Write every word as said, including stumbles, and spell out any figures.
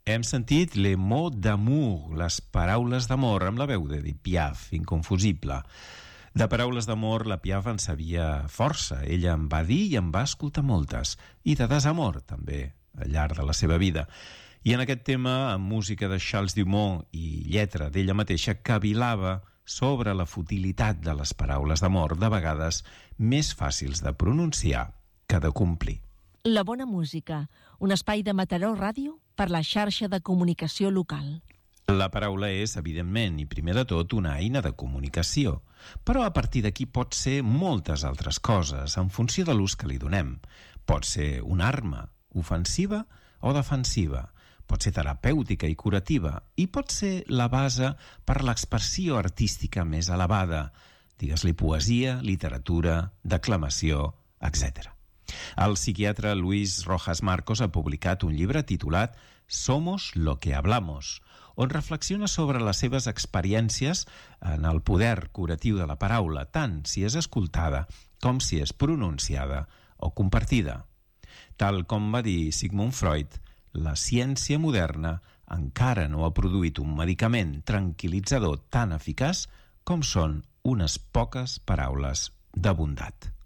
Hem sentit les mots d'amour, les paraules d'amor, amb la veu d'Edith Piaf, inconfusible. De paraules d'amor, la Piaf en sabia força. Ella en va dir i en va escoltar moltes. I de desamor, també, al llarg de la seva vida. I en aquest tema, amb música de Charles Dumont i lletra d'ella mateixa, cavilava sobre la futilitat de les paraules d'amor, de vegades més fàcils de pronunciar que de complir. La bona música, un espai de Mataró Ràdio per la xarxa de comunicació local. La paraula és, evidentment, i primer de tot, una eina de comunicació. Però a partir d'aquí pot ser moltes altres coses, en funció de l'ús que li donem. Pot ser una arma, ofensiva o defensiva. Pot ser terapèutica i curativa. I pot ser la base per l'expressió artística més elevada. Digues-li poesia, literatura, declamació, etcètera. El psiquiatre Luis Rojas Marcos ha publicat un llibre titulat Somos lo que hablamos, on reflexiona sobre les seves experiències en el poder curatiu de la paraula, tant si és escoltada com si és pronunciada o compartida. Tal com va dir Sigmund Freud, la ciència moderna encara no ha produït un medicament tranquil·litzador tan eficaç com són unes poques paraules de bondat.